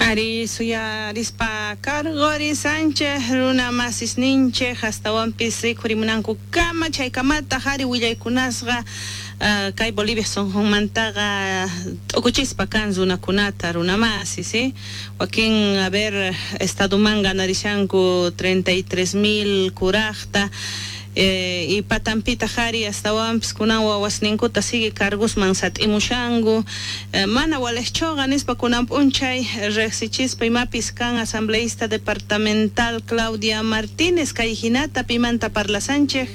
Ari suya rispa Kargori Sánchez runa masis ninche hasta wampis rikurimunanku kama chaykamata hari willaykunasqa kay Bolivia son mantaga okuchispa kanzuna kunata runa masis wakin haber estado manga narishanku 33,000 kuraqta y patampita hari hasta wampis kunan wawasninkuta sigue cargos mansat imushangu mana walechchoqa nispa kunan p'unchay reqsichispa imapis kan asambleísta departamental Claudia Martínez kay hinata pimanta Parla Sánchez.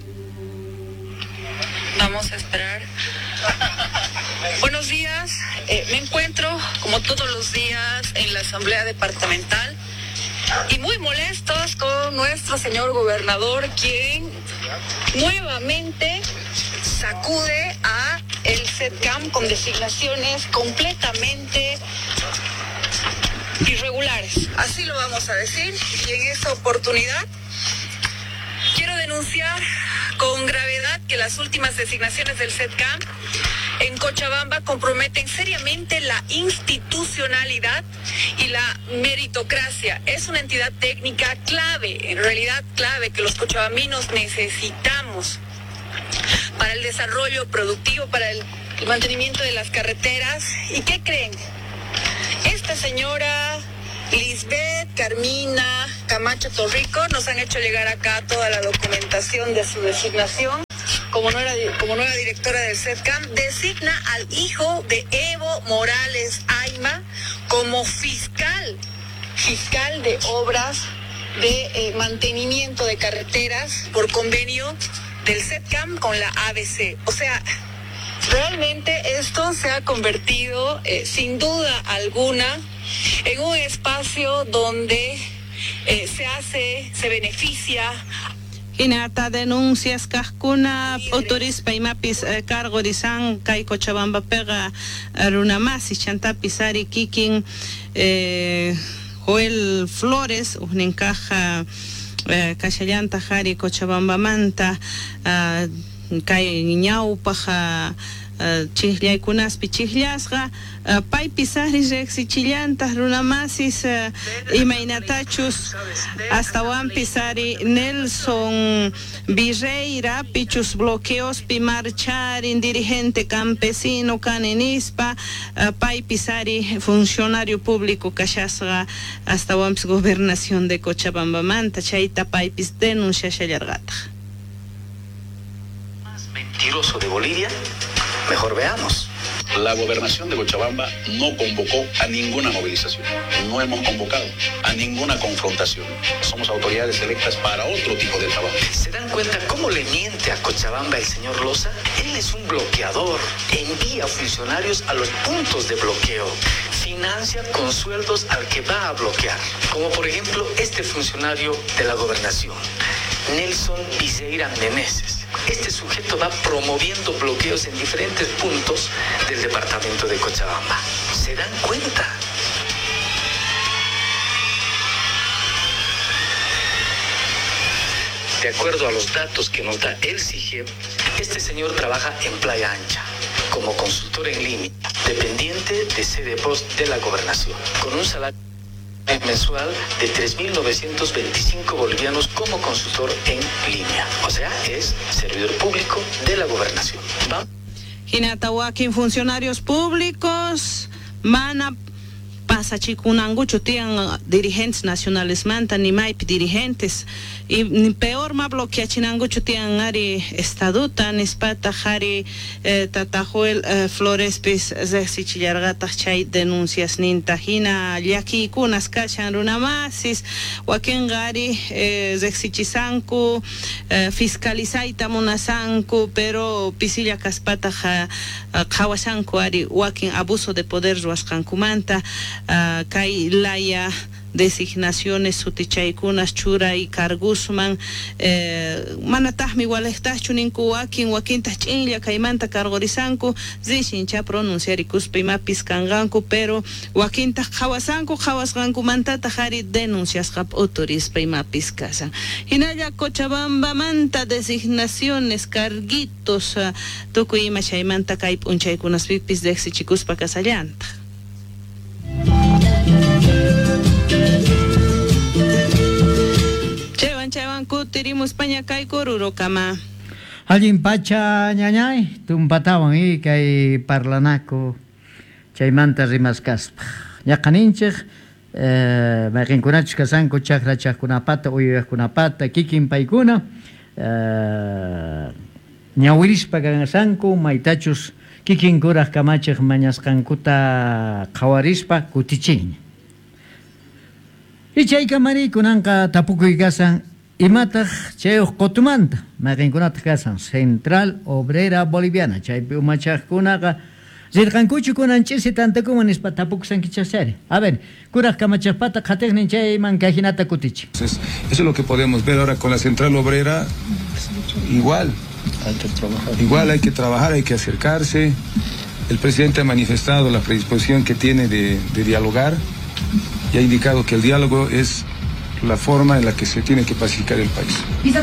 Vamos a esperar. Buenos días, me encuentro como todos los días en la asamblea departamental y muy molestos con nuestro señor gobernador, quien nuevamente sacude a el SETCAM con designaciones completamente irregulares. Así lo vamos a decir, y en esta oportunidad quiero denunciar con gravedad que las últimas designaciones del SETCAM en Cochabamba comprometen seriamente la institucionalidad y la meritocracia. Es una entidad técnica clave, en realidad clave, que los cochabambinos necesitamos para el desarrollo productivo, para el mantenimiento de las carreteras. ¿Y qué creen? Esta señora Lisbeth Carmina Camacho Torrico nos han hecho llegar acá toda la documentación de su designación como nueva directora del SETCAM. Designa al hijo de Evo Morales Ayma como fiscal de obras de mantenimiento de carreteras por convenio del SETCAM con la ABC. O sea, realmente esto se ha convertido sin duda alguna en un espacio donde se beneficia. Hinata denuncias kahkuna autorispa imapis cargo disan kay Cochabamba pega runamasi chantapis ari kikin Joel Flores uhninkaja kashallanta hari Cochabamba manta kay ñawpaja chihlaykunaspi chihlasqa paypis ari reqsichillantas runamasis imaynatachus hasta wampis ari Nelson Virreira pichus bloqueospi marcharin dirigente campesino kanenispa paypis ari funcionario público kashasqa hasta wampis gobernación de Cochabamba manta chayta paypis denunciashallarqata. Más mentiroso de Bolivia. Mejor veamos. La gobernación de Cochabamba no convocó a ninguna movilización. No hemos convocado a ninguna confrontación. Somos autoridades electas para otro tipo de trabajo. ¿Se dan cuenta cómo le miente a Cochabamba el señor Loza? Él es un bloqueador. Envía funcionarios a los puntos de bloqueo. Financia con sueldos al que va a bloquear. Como por ejemplo este funcionario de la gobernación, Nelson Viseira Meneses. Este sujeto va promoviendo bloqueos en diferentes puntos del departamento de Cochabamba. ¿Se dan cuenta? De acuerdo a los datos que nos da el CIGEM, este señor trabaja en Playa Ancha como consultor en línea, dependiente de sede post de la gobernación, con un salario mensual de 3.925 bolivianos como consultor en línea. O sea, es servidor público de la gobernación. Hinatawakin funcionarios públicos mana pasa chikunangucho tienen dirigentes nacionales manta ni maipi dirigentes y peor ma bloqueachinangucho tienen ari estatuta nispata hari tatajuel Flores pis zexicillargata chay denuncias ninta hina llaki kunas kachan runamasis waken gari zexichisanku fiscalizaita munasanku pero pisilla kaspata hawasanku ari waken abuso de poder ruaskankumanta kay laya designaciones sutichaykunas chura y cargusman manatahmi walejtachu ninku wakinta ch'inlla kaymanta cargorisanku zishincha pronunciarikuspa imapis kanganku pero wakinta qhawasqanku mantata hari denunciasqa autorispa imapis kasan hinalla Cochabamba manta designaciones carguitos tukuy ima chaymanta kay p'unchaykunaspipis dexichikuspa kasallanta. kutirimos España kayku rurokama. Alguien pacha ñañay, tumpatawan kay parlanaco, chaymanta rimascaspa. Ñaqaninchik, mayqinkunachus kasanku chakrachaqkunapata, uyuyaqkunapata, kikin paykuna, ñawirispa kanasanku, maytachus kikinkuraq kamachik mañasqankuta qawarispa kutichin. Y chayka marikunanqa tapukuykasan, imataq chayuq qotumanta mayqinkunata kasan Central Obrera Boliviana chaypi umachaqkunaqa rirqankuchu kunan ch'isi tantakuman nispa tapukusankichasari. A ver, kuraq kamachaqpata qhatiqnin chayman kajinata kutichi. Eso es lo que podemos ver ahora con la Central Obrera. Igual hay que trabajar, hay que acercarse. El presidente ha manifestado la predisposición que tiene de dialogar y ha indicado que el diálogo es la forma en la que se tiene que pacificar el país.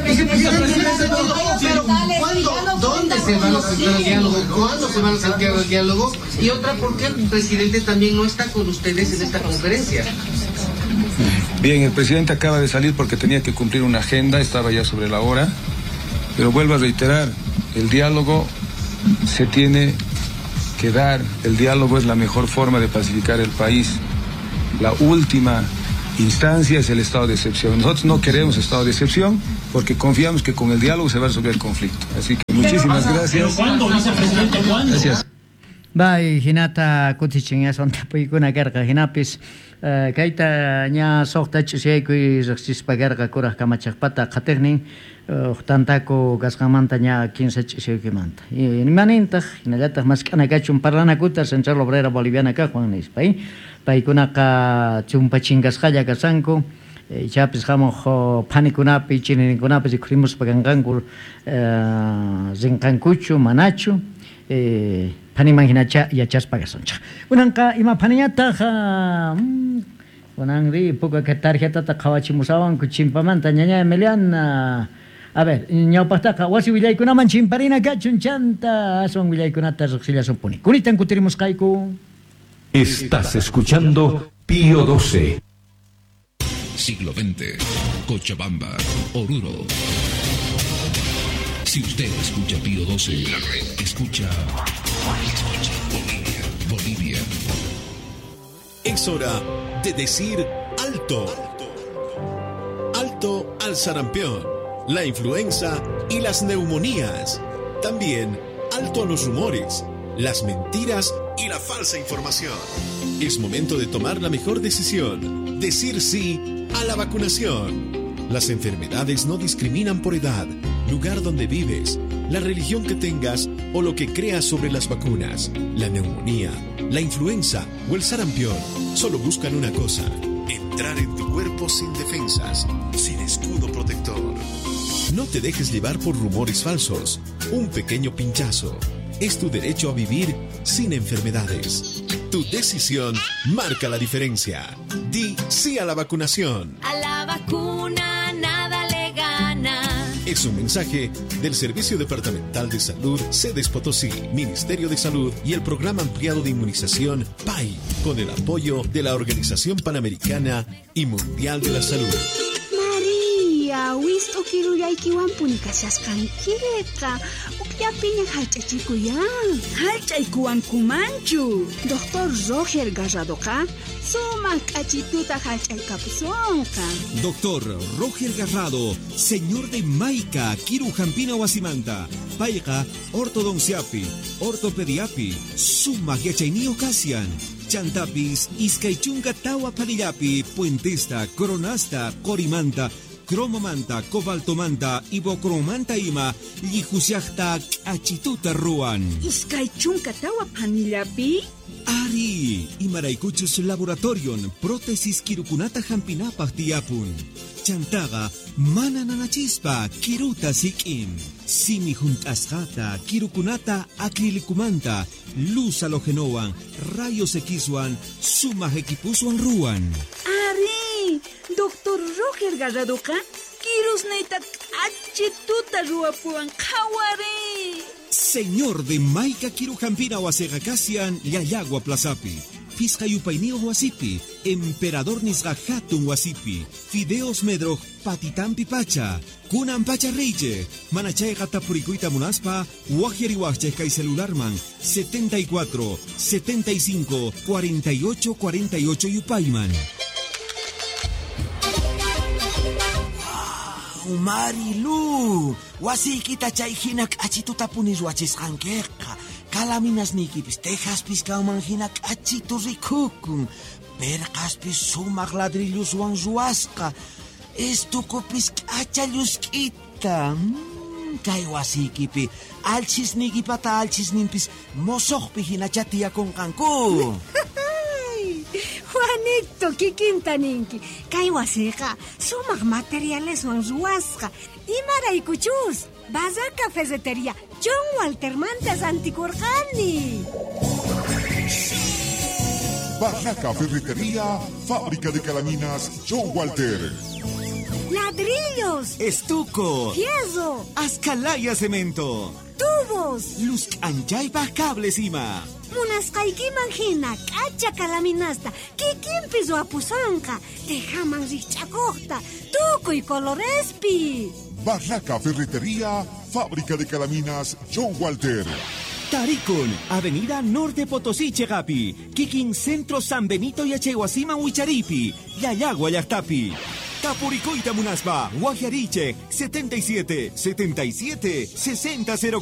¿Dónde se van a sentar el diálogo? ¿Cuándo se van a sentar el diálogo? Y otra, ¿por qué el presidente también no está con ustedes en esta conferencia? Bien, el presidente acaba de salir porque tenía que cumplir una agenda, estaba ya sobre la hora, pero vuelvo a reiterar, el diálogo se tiene que dar, el diálogo es la mejor forma de pacificar el país. La última instancia es el estado de excepción. Nosotros no queremos estado de excepción porque confiamos que con el diálogo se va a resolver el conflicto. Así que muchísimas gracias. ¿Cuándo, vicepresidente? ¿Cuándo? Gracias. Bye, hinata kutichin ya son tapuykuna karqa hinapis kayta ña soqtach siyaykuy riqsispa karqa kuraq kamachaqpata qhatiqnin tantaku kasqamanta ña 15 ch'isiykimanta. Imanintaq hinallataq mask'ana kachun parlanakuta Central Obrera Boliviana kaqwan nispa. Paykunaqa chumpachingasqalla kasanku, chapis hamuq panikunapi, chininkunapi rikurimuspa kanqanku rinqankuchu, manachu, paniman hinacha yachaspa kasunchaq. Kunanqa ima paniñataq kunanri puka tarjetata qhawachimusawanku chimpamanta ñaña Emiliana. A ver, ñawpaqtaqa wasi willaykunaman chimparina kachun chanta aswan willaykunata riqsillasunpuni. Kunitan kutirimusqayku. Estás escuchando Pío XII. Siglo XX, Cochabamba, Oruro. Si usted escucha Pío XII, escucha Bolivia. Es hora de decir alto. Alto al sarampión, la influenza y las neumonías. También alto a los rumores, las mentiras y la falsa información. Es momento de tomar la mejor decisión, decir sí a la vacunación. Las enfermedades no discriminan por edad, lugar donde vives, la religión que tengas o lo que creas sobre las vacunas. La neumonía, la influenza o el sarampión solo buscan una cosa: entrar en tu cuerpo sin defensas, sin escudo protector. No te dejes llevar por rumores falsos. Un pequeño pinchazo es tu derecho a vivir sin enfermedades. Tu decisión marca la diferencia. Di sí a la vacunación. A la vacuna nada le gana. Es un mensaje del Servicio Departamental de Salud Cedes Potosí, Ministerio de Salud y el Programa Ampliado de Inmunización PAI, con el apoyo de la Organización Panamericana y Mundial de la Salud. Wisto kiruyaykiwan punikashasqankita ukllapiña hallch'achikuyan. Hallch'aykuwankumanchu. Doctor Roger Garradoqa sumaq k'achituta hallch'aykapusunqa. Doctor Roger Garrado, señor de Maica, Kirujampina Wasimanta. Payqa ortodonciapi, ortopediapi, sumaq yachayniyuq kasyan. Chantapis iskaychunqa tawa panillapi, puentesta, coronasta, corimanta, cromomanta, cobaltomanta, ibocromanta ima, llihusyaqta k'achituta ruan. Iskaychunqa tawa panillapi? Ari, imaraykuchus laboratorion prótesis kirukunata hampinapaq tiyapun. Chantaqa mana nanachispa kiruta sik'im. Simi hunt'asqata kirukunata acrilikumanta, luz halogenowan, rayos Xwan, sumaq equipuswan ruan. Ari, Doctor Roger Garradoqa kirusnayta k'achituta ruwapuwan qhawari. Señor de Maica Kirujampina Wasegakasian Yayagua Plazapi. Pisca yupainio wasipi, emperador nisga hatun wasipi, fideos medroj patitampi pacha, kunan pacha reiche, manachay gatapurikuita munaspa, wajeri wajche celularman, 74 75 48 48 yupaiman. Marilu, wasikita chay hinak achituta punis wachisqankiqa. Kalaminas nikipis tejaspis kauman hinak achitu rikukun. Perqaspis sumaq ladrilluswan ruwasqa. Estukupis k'achallusk'ita. Kay wasikipi alchisnikipata alchisninpis mosoqpi hinacha tiyakunqanku. Juanito, kikinta ninki. Kay wasiqa sumaq materialeswan ruwasqa. Imaraykuchus. Bazar Cafetería John Walter Mantas Anticorjani. Barraca Ferretería, fábrica de calaminas John Walter. Ladrillos. Estuco. Fierro. Ascalaya cemento. Tubos. Luz anchaypa cables ima. Munasqaykiman hina k'acha kalaminasta kikinpis wapusanqa tejaman riqch'akuqta tukuy colorespi. Barraca Ferretería, fábrica de calaminas John Walter. Taricon, Avenida Norte Potosí Chegapi, Kikin Centro San Benito y Achehuasima Huicharipi, Yayagua Yachtapi. Tapuricoita Munaspa, Guajariche, 77 77 6004.